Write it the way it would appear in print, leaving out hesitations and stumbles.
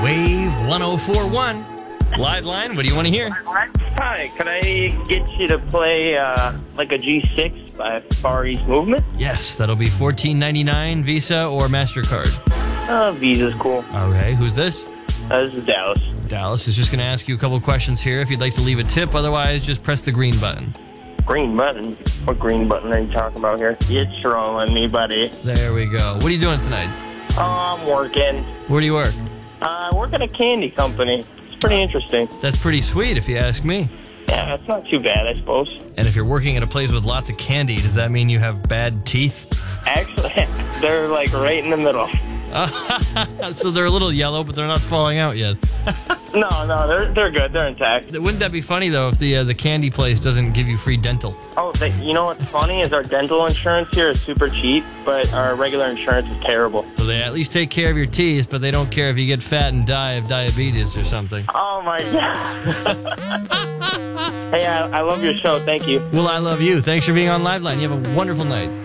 Wave 1041. Live line, what do you want to hear? Hi, can I get you to play like a G6 by Far East Movement? Yes, that'll be $14.99 Visa or MasterCard. Visa's cool. Okay, who's this? This is Dallas. Dallas is just going to ask you a couple questions here if you'd like to leave a tip. Otherwise, just press the green button. Green button? What green button are you talking about here? You're trolling me, buddy. There we go. What are you doing tonight? Oh, I'm working. Where do you work? I work at a candy company. It's pretty interesting. That's pretty sweet if you ask me. Yeah, it's not too bad, I suppose. And if you're working at a place with lots of candy, does that mean you have bad teeth? Actually, they're like right in the middle. So they're a little yellow, but they're not falling out yet. No, they're good. They're intact. Wouldn't that be funny, though, if the candy place doesn't give you free dental? Oh, you know what's funny is our dental insurance here is super cheap, but our regular insurance is terrible. So they at least take care of your teeth, but they don't care if you get fat and die of diabetes or something. Oh, my God. Hey, I love your show. Thank you. Well, I love you. Thanks for being on Liveline. You have a wonderful night.